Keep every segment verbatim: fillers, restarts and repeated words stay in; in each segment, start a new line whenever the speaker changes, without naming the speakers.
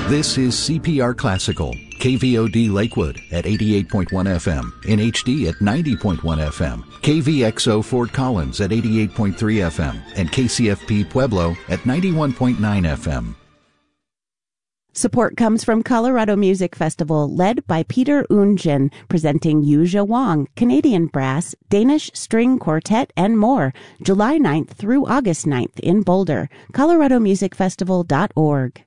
This is C P R Classical, K V O D Lakewood at eighty-eight point one F M, in H D at ninety point one F M, K V X O Fort Collins at eighty-eight point three F M, and K C F P Pueblo at ninety-one point nine F M.
Support comes from Colorado Music Festival, led by Peter Oonjin, presenting Yuja Wong, Canadian Brass, Danish String Quartet, and more, July ninth through August ninth in Boulder. colorado music festival dot org.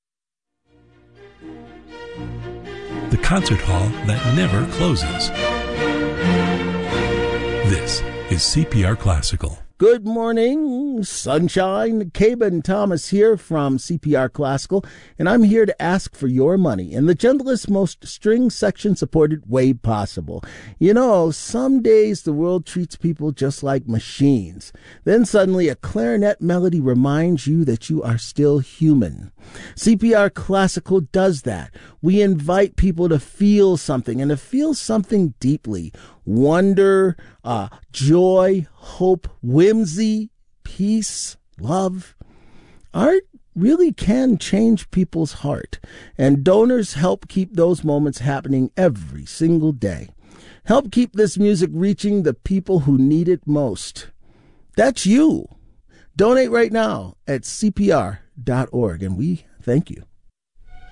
The concert hall that never closes. This is C P R Classical.
Good morning, sunshine. Caben Thomas here from C P R Classical, and I'm here to ask for your money in the gentlest, most string section supported way possible. You know, some days the world treats people just like machines. Then suddenly a clarinet melody reminds you that you are still human. C P R Classical does that. We invite people to feel something, and to feel something deeply. Wonder, uh, joy, hope, whimsy, peace, love. Art really can change people's heart, and donors help keep those moments happening every single day. Help keep this music reaching the people who need it most. That's you. Donate right now at C P R dot org, and we thank you.